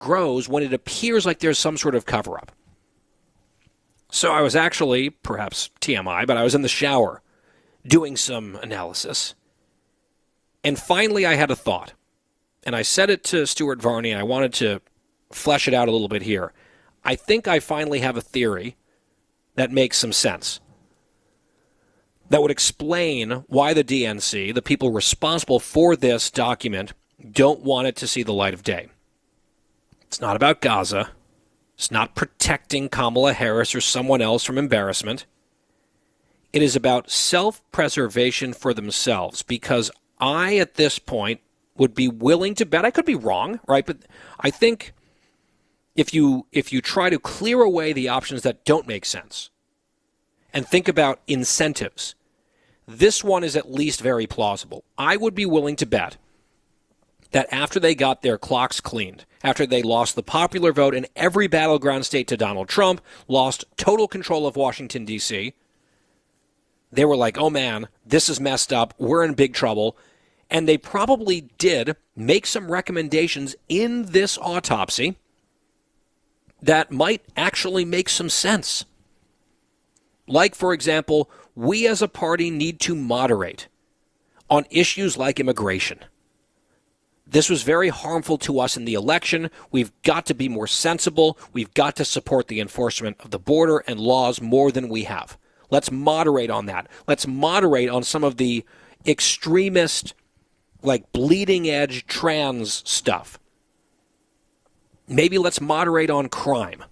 grows when it appears like there's some sort of cover-up. So I was actually, perhaps TMI, but I was in the shower doing some analysis. And finally I had a thought. And I said it to Stuart Varney, and I wanted to flesh it out a little bit here. I think I finally have a theory that makes some sense, that would explain why the DNC, the people responsible for this document, don't want it to see the light of day. It's not about Gaza. It's not protecting Kamala Harris or someone else from embarrassment. It is about self-preservation for themselves, because I, at this point, would be willing to bet, I could be wrong, right? But I think if you try to clear away the options that don't make sense and think about incentives, this one is at least very plausible. I would be willing to bet that after they got their clocks cleaned, after they lost the popular vote in every battleground state to Donald Trump, lost total control of Washington, D.C., they were like, oh man, this is messed up, we're in big trouble. And they probably did make some recommendations in this autopsy that might actually make some sense. Like, for example, we as a party need to moderate on issues like immigration. This was very harmful to us in the election. We've got to be more sensible. We've got to support the enforcement of the border and laws more than we have. Let's moderate on that. Let's moderate on some of the extremist, like bleeding edge trans stuff. Maybe let's moderate on crime.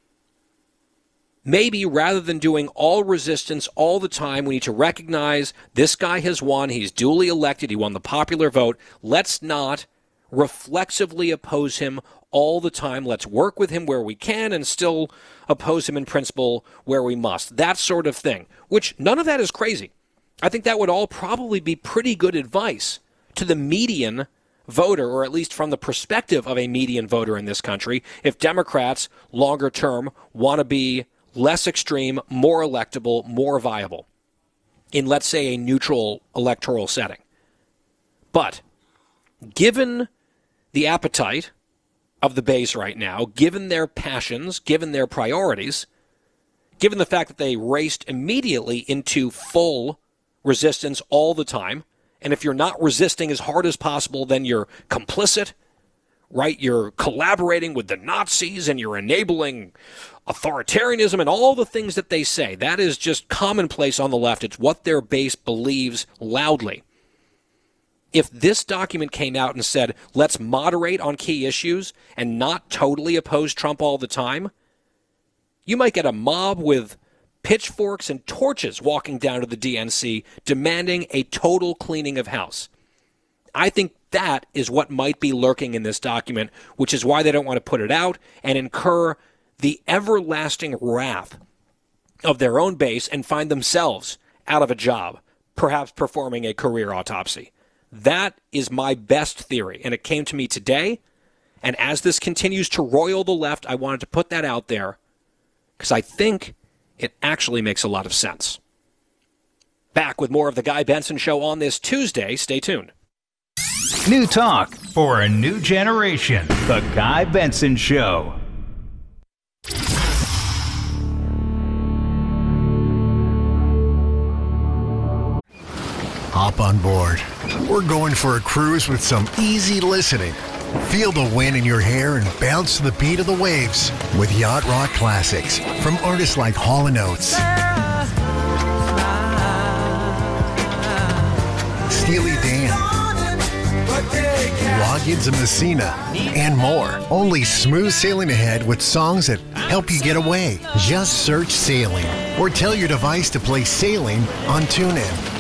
Maybe rather than doing all resistance all the time, we need to recognize this guy has won. He's duly elected. He won the popular vote. Let's not reflexively oppose him all the time. Let's work with him where we can and still oppose him in principle where we must. That sort of thing, which none of that is crazy. I think that would all probably be pretty good advice to the median voter, or at least from the perspective of a median voter in this country, if Democrats, longer term, want to be less extreme, more electable, more viable in, let's say, a neutral electoral setting. But given the appetite of the base right now, given their passions, given their priorities, given the fact that they raced immediately into full resistance all the time, and if you're not resisting as hard as possible, then you're complicit, right? You're collaborating with the Nazis and you're enabling authoritarianism and all the things that they say. That is just commonplace on the left. It's what their base believes loudly. If this document came out and said, let's moderate on key issues and not totally oppose Trump all the time, you might get a mob with pitchforks and torches walking down to the DNC demanding a total cleaning of house. I think that is what might be lurking in this document, which is why they don't want to put it out and incur the everlasting wrath of their own base and find themselves out of a job, perhaps performing a career autopsy. That is my best theory, and it came to me today. And as this continues to roil the left, I wanted to put that out there because I think it actually makes a lot of sense. Back with more of the Guy Benson Show on this Tuesday. Stay tuned. New talk for a new generation. The Guy Benson Show. Hop on board. We're going for a cruise with some easy listening. Feel the wind in your hair and bounce to the beat of the waves with Yacht Rock classics from artists like Hall & Oates, Steely Dan, Loggins and Messina, and more. Only smooth sailing ahead with songs that help you get away. Just search Sailing or tell your device to play Sailing on TuneIn.